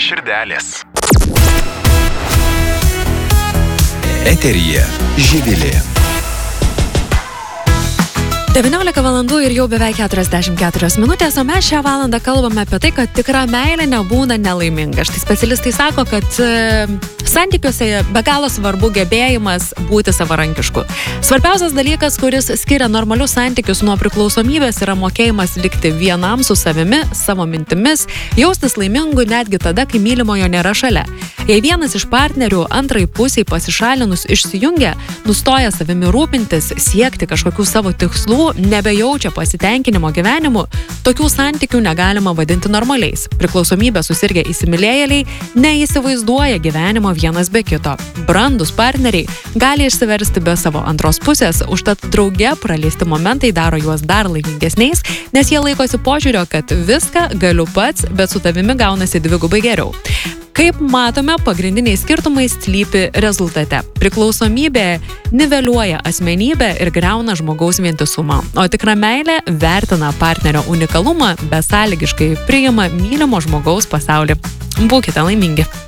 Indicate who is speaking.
Speaker 1: širdelės.
Speaker 2: Eteryje Živilė.
Speaker 3: 19 valandų ir jau beveik 44 minutės, o mes šią valandą kalbame apie tai, kad tikra meilė nebūna nelaiminga. Štai specialistai sako, kad santykiuose be galo svarbu gebėjimas būti savarankišku. Svarbiausias dalykas, kuris skiria normalius santykius nuo priklausomybės, yra mokėjimas likti vienam su savimi, savo mintimis, jaustis laimingu netgi tada, kai mylimojo nėra šalia. Jei vienas iš partnerių antrai pusiai pasišalinus išsijungia, nustoja savimi rūpintis, siekti kažkokių savo tikslų, nebejaučia pasitenkinimo gyvenimu, tokių santykių negalima vadinti normaliais. Priklausomybę susirgę įsimylėjėliai neįsivaizduoja gyvenimo vienas be kito. Brandūs partneriai gali išsiversti be savo antros pusės, užtat drauge praleisti momentai daro juos dar laimingesniais, nes jie laikosi požiūrio, kad viską galiu pats, bet su tavimi gaunasi dvigubai geriau. Kaip matome, pagrindiniai skirtumai slypi rezultate. Priklausomybė niveliuoja asmenybę ir griauna žmogaus vientisumą, o tikra meilė vertina partnerio unikalumą, besąlygiškai priima mylimo žmogaus pasaulį. Būkite laimingi.